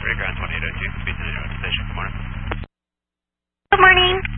Ray Ground 2802, speed to the station. Good morning. Good morning.